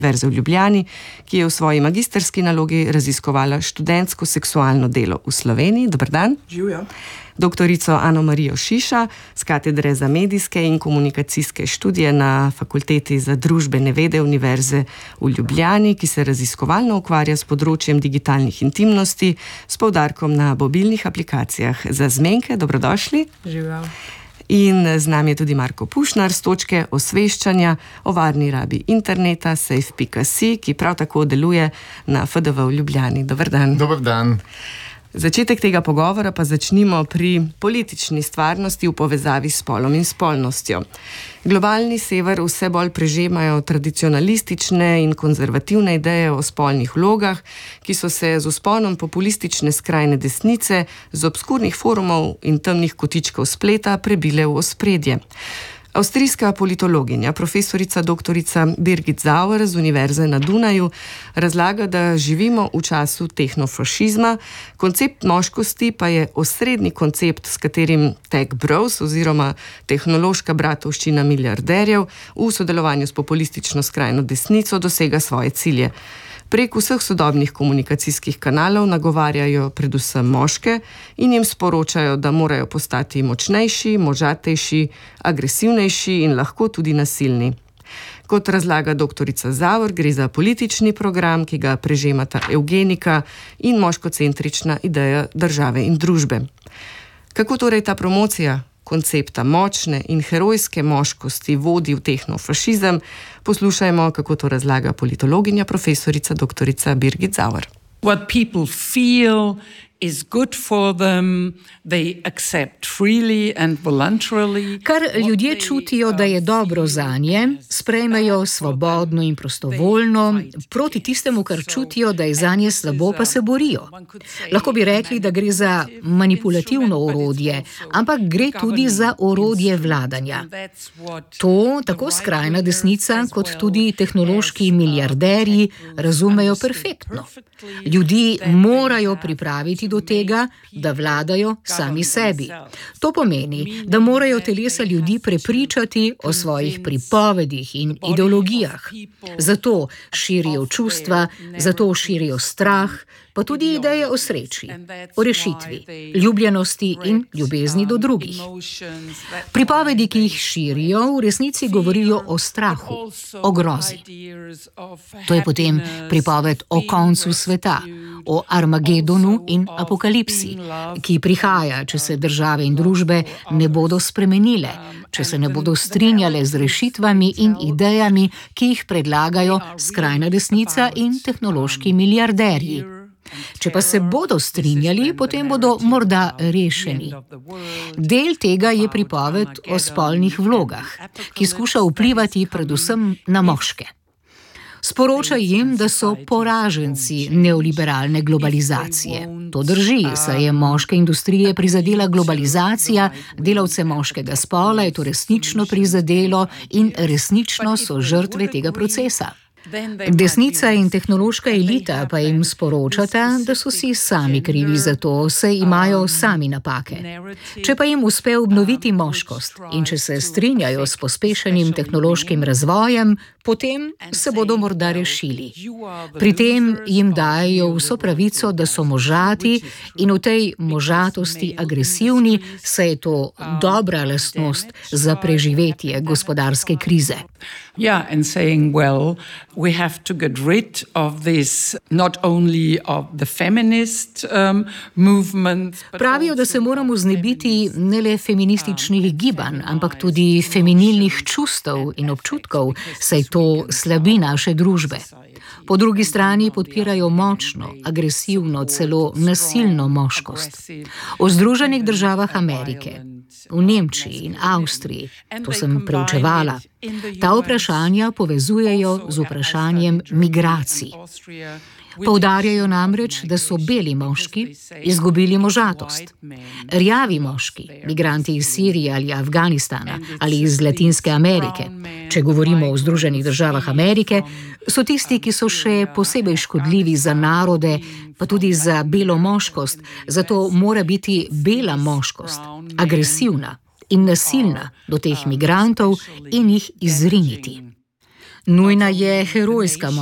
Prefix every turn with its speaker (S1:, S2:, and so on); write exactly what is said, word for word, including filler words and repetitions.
S1: Univerze v Ljubljani, ki je v svoji magistrski nalogi raziskovala študentsko seksualno delo v Sloveniji. Dober dan.
S2: Živjo.
S1: Doktorico Ano Marijo Šiša z katedre za medijske in komunikacijske študije na Fakulteti za družbene vede Univerze v Ljubljani, ki se raziskovalno ukvarja s področjem digitalnih intimnosti s poudarkom na mobilnih aplikacijah za zmenke. Dobrodošli.
S2: Živjo.
S1: In z nami je tudi Marko Pušnar z točke osveščanja o varni rabi interneta safe pika si, ki prav tako deluje na F D V v Ljubljani. Dober dan.
S3: Dober dan.
S1: Začetek tega pogovora pa začnimo pri politični stvarnosti v povezavi s spolom in spolnostjo. Globalni sever vse bolj prežemajo tradicionalistične in konzervativne ideje o spolnih vlogah, ki so se z vzponom populistične skrajne desnice z obskurnih forumov in temnih kotičkov spleta prebile v ospredje. Avstrijska politologinja, profesorica doktorica Birgit Sauer z Univerze na Dunaju razlaga, da živimo v času tehnofašizma, koncept moškosti pa je osrednji koncept, s katerim tech bros oziroma tehnološka bratovščina milijarderjev v sodelovanju s populistično skrajno desnico dosega svoje cilje. Prek vseh sodobnih komunikacijskih kanalov nagovarjajo predvsem moške in jim sporočajo, da morajo postati močnejši, možatejši, agresivnejši in lahko tudi nasilni. Kot razlaga doktorica Sauer, gre za politični program, ki ga prežemata evgenika in moškocentrična ideja države in družbe. Kako torej ta promocija koncepta močne in herojske moškosti vodi v tehnofašizem? Poslušajmo, kako to razlaga politologinja, profesorica doktorica Birgit Sauer.
S4: What people feel is good for them, they accept freely and voluntarily.
S5: Kar ljudje čutijo, da je dobro zanje, sprejmejo svobodno in prostovoljno, proti tistemu, kar čutijo, da je zanje slabo, pa se borijo. Lahko bi rekli, da gre za manipulativno orodje, ampak gre tudi za orodje vladanja. To tako skrajna desnica, kot tudi tehnološki milijarderji razumejo perfektno. Ljudi morajo pripraviti do tega, da vladajo sami sebi. To pomeni, da morajo telesa ljudi prepričati o svojih pripovedih in ideologijah. Zato širijo čustva, zato širijo strah, pa tudi ideje o sreči, o rešitvi, ljubljenosti in ljubezni do drugih. Pripovedi, ki jih širijo, v resnici govorijo o strahu, o grozi. To je potem pripoved o koncu sveta, o Armagedonu in apokalipsi, ki prihaja, če se države in družbe ne bodo spremenile, če se ne bodo strinjale z rešitvami in idejami, ki jih predlagajo skrajna desnica in tehnološki milijarderji. Če pa se bodo strinjali, potem bodo morda rešeni. Del tega je pripoved o spolnih vlogah, ki skuša vplivati predvsem na moške. Sporoča jim, da so poraženci neoliberalne globalizacije. To drži, saj je moške industrije prizadela globalizacija, delavce moškega spola je to resnično prizadelo in resnično so žrtve tega procesa. Desnica in tehnološka elita pa jim sporočata, da so si sami krivi za to, saj imajo sami napake. Če pa jim uspe obnoviti moškost in če se strinjajo s pospešenim tehnološkim razvojem, potem se bodo morda rešili. Pri tem jim dajejo vso pravico, da so možati in v tej možatosti agresivni, saj je to dobra lastnost za preživetje gospodarske krize.
S4: Yeah, and saying, well, we have to get rid of this, not only of the feminist um, movement.
S5: Pravijo, da se moramo znebiti ne le feminističnih gibanj, ampak tudi feminilnih čustev in občutkov, saj to slabi naše družbe. Po drugi strani podpirajo močno, agresivno, celo nasilno moškost. V Združenih državah Amerike, v Nemčiji in Avstriji, to sem preučevala, ta vprašanja povezujejo z vprašanjem migracij. Poudarjajo namreč, da so beli moški izgubili možatost. Rjavi moški, migranti iz Sirije ali Afganistana ali iz Latinske Amerike, če govorimo o Združenih državah Amerike, so tisti, ki so še posebej škodljivi za narode, pa tudi za belo moškost, zato mora biti bela moškost agresivna in nasilna do teh migrantov in jih izriniti. Nujna je herojska